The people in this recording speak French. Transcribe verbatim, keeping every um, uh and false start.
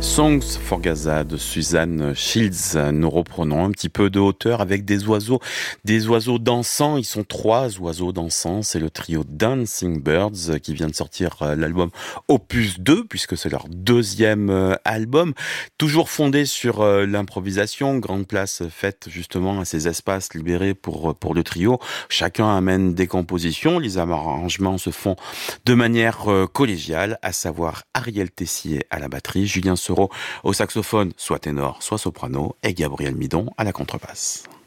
Songs for Gaza de Suzanne Shields. Nous reprenons un petit peu de hauteur avec des oiseaux, des oiseaux dansants. Ils sont trois oiseaux dansants. C'est le trio Dancing Birds qui vient de sortir l'album Opus deux, puisque c'est leur deuxième album. Toujours fondé sur l'improvisation, grande place faite justement à ces espaces libérés pour, pour le trio. Chacun amène des compositions. Les arrangements se font de manière collégiale, à savoir Ariel Tessier à la batterie, Julien Seurat au saxophone, soit ténor, soit soprano, et Gabriel Midon à la contrebasse.